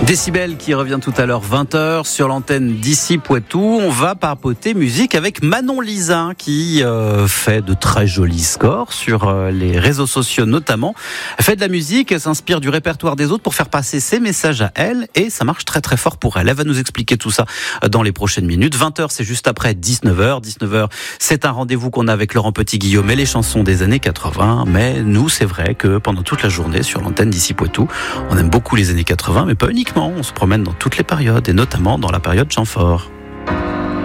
Décibel qui revient tout à l'heure 20h sur l'antenne d'ici Poitou. On va papoter musique avec Manon Lisin qui fait de très jolis scores sur les réseaux sociaux notamment. Elle fait de la musique, elle s'inspire du répertoire des autres pour faire passer ses messages à elle et ça marche très très fort pour elle. Elle va nous expliquer tout ça dans les prochaines minutes. 20h c'est juste après 19h. 19h c'est un rendez-vous qu'on a avec Laurent Petit-Guillaume et les chansons des années 80. Mais nous c'est vrai que pendant toute la journée sur l'antenne d'ici Poitou, on aime beaucoup les années 80 mais pas uniquement. On se promène dans toutes les périodes et notamment dans la période Chamfort.